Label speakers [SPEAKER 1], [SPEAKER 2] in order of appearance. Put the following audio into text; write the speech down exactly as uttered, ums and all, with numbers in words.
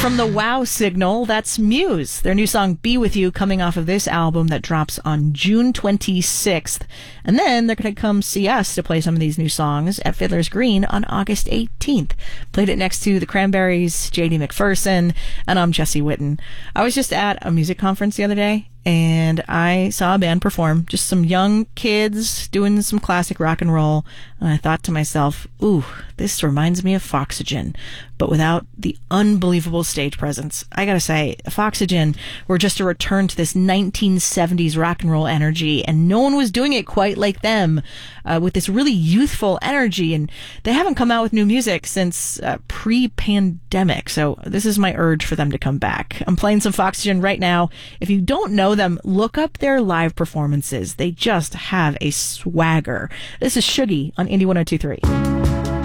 [SPEAKER 1] From the Wow Signal, that's Muse. Their new song, Be With You, coming off of this album that drops on June twenty-sixth. And then they're going to come see us to play some of these new songs at Fiddler's Green on August eighteenth. Played it next to the Cranberries, J D McPherson, and I'm Jesse Witten. I was just at a music conference the other day, and I saw a band perform, just some young kids doing some classic rock and roll. And I thought to myself, ooh, this reminds me of Foxygen, but without the unbelievable stage presence. I gotta say, Foxygen were just a return to this nineteen seventies rock and roll energy, and no one was doing it quite like them, uh, with this really youthful energy. And they haven't come out with new music since uh, pre-pandemic, so this is my urge for them to come back. I'm playing some Foxygen right now. If you don't know them, look up their live performances. They just have a swagger. This is Shuggy on Indie one oh two point three.